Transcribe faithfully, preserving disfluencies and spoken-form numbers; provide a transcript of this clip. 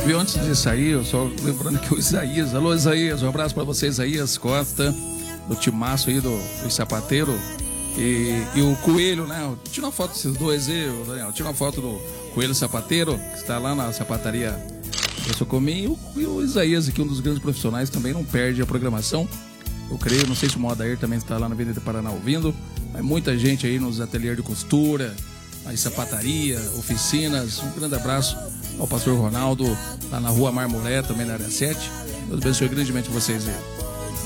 Viu, antes de sair, eu só lembrando que o Isaías, alô Isaías, um abraço pra você, Isaías Costa, do timaço aí do, do sapateiro, e, e o Coelho, né? Tira uma foto desses dois aí, Daniel, tira uma foto do Coelho Sapateiro, que está lá na sapataria do Socomin, e o, e o Isaías aqui, um dos grandes profissionais, também não perde a programação, eu creio, não sei se o Modair também está lá na Avenida Paraná ouvindo, mas muita gente aí nos ateliês de costura, nas sapataria, oficinas, um grande abraço ao pastor Ronaldo, lá na rua Marmolé, também na área sete. Deus abençoe grandemente vocês aí.